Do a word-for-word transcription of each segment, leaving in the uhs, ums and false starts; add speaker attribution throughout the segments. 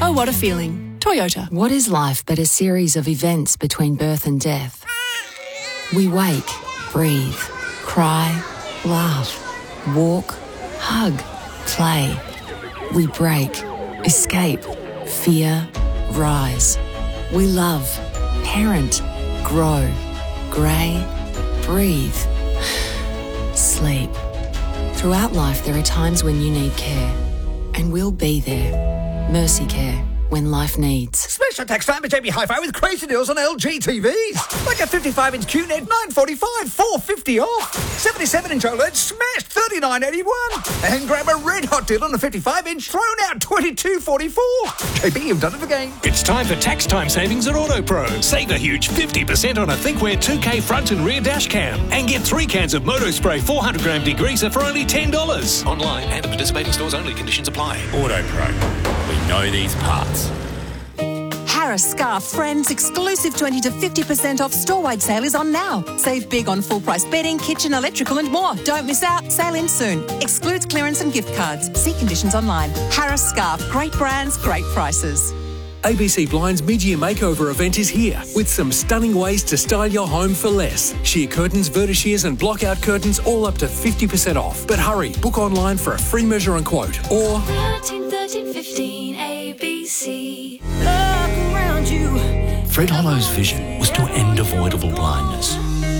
Speaker 1: Oh, what a feeling. Toyota.
Speaker 2: What is life but a series of events between birth and death? We wake, breathe, cry, laugh, walk, hug, play. We break, escape, fear, rise. We love, parent, grow, grey, breathe, sleep. Throughout life, there are times when you need care, and we'll be there. Mercy Care, when life needs.
Speaker 3: Special tax time at J B Hi-Fi with crazy deals on L G T Vs. Like a fifty-five inch Q net, nine forty-five, four fifty off. seventy-seven inch OLED, smashed thirty-nine eighty-one. And grab a red hot deal on a fifty-five inch, thrown out twenty-two forty-four. J B, you've done it again.
Speaker 4: It's time for tax time savings at AutoPro. Save a huge fifty percent on a Thinkware two K front and rear dash cam. And get three cans of Moto Spray four hundred gram degreaser for only ten dollars. Online and at participating stores only. Conditions apply.
Speaker 5: AutoPro. We know these parts.
Speaker 6: Harris Scarf Friends exclusive twenty to fifty percent off store-wide sale is on now. Save big on full-price bedding, kitchen, electrical and more. Don't miss out. Sale ends soon. Excludes clearance and gift cards. See conditions online. Harris Scarf. Great brands, great prices.
Speaker 7: A B C Blind's mid-year makeover event is here with some stunning ways to style your home for less. Sheer curtains, vertishears and block-out curtains all up to fifty percent off. But hurry, book online for a free measure and quote or
Speaker 8: thirteen, thirteen, fifteen, A B C.
Speaker 6: Look around you.
Speaker 5: Fred Hollow's vision was to end avoidable blindness.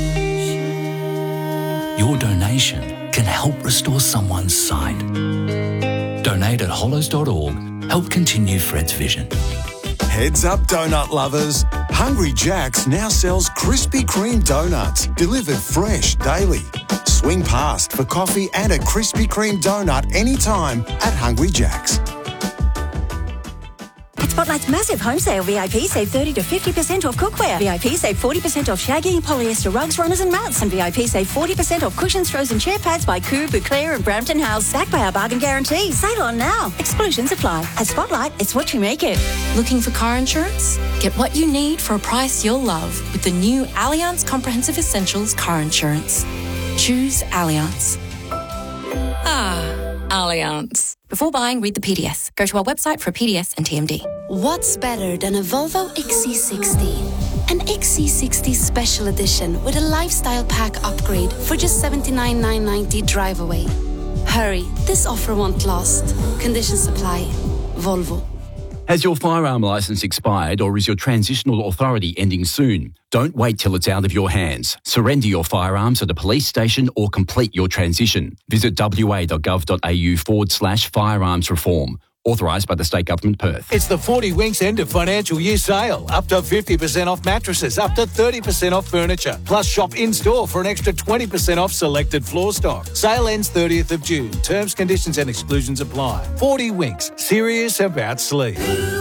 Speaker 5: Your donation can help restore someone's sight. Donate at hollows dot org. Help continue Fred's vision.
Speaker 9: Heads up, donut lovers. Hungry Jack's now sells Krispy Kreme donuts, delivered fresh daily. Swing past for coffee and a Krispy Kreme donut anytime at Hungry Jack's.
Speaker 10: At Spotlight's massive home sale, V I P save thirty to fifty percent off cookware. V I P save forty percent off shaggy, polyester rugs, runners and mats. And V I P save forty percent off cushions, throws and chair pads by Coo, Bouclair and Brampton House. Backed by our bargain guarantee. Sale on now. Exclusions apply. At Spotlight, it's what you make it.
Speaker 2: Looking for car insurance? Get what you need for a price you'll love with the new Allianz Comprehensive Essentials car insurance. Choose Allianz. Ah, Allianz. Before buying, read the P D S. Go to our website for a P D S and T M D.
Speaker 8: What's better than a Volvo X C sixty? An X C sixty Special Edition with a lifestyle pack upgrade for just seventy-nine thousand nine hundred ninety drive away. Hurry, this offer won't last. Conditions apply. Volvo.
Speaker 11: Has your firearm licence expired or is your transitional authority ending soon? Don't wait till it's out of your hands. Surrender your firearms at a police station or complete your transition. Visit wa.gov.au forward slash firearms reform. Authorised by the State Government, Perth.
Speaker 12: It's the forty Winks end of financial year sale. Up to fifty percent off mattresses, up to thirty percent off furniture. Plus shop in-store for an extra twenty percent off selected floor stock. Sale ends thirtieth of June. Terms, conditions and exclusions apply. forty Winks. Serious about sleep.